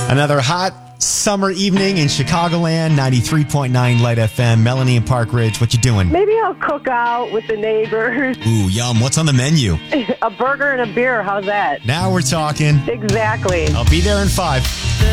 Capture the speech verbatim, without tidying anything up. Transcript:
Another hot summer evening in Chicagoland, ninety-three point nine Light F M. Melanie and Park Ridge, what you doing? Maybe I'll cook out with the neighbors. Ooh, yum. What's on the menu? A burger and a beer. How's that? Now we're talking. Exactly. I'll be there in five.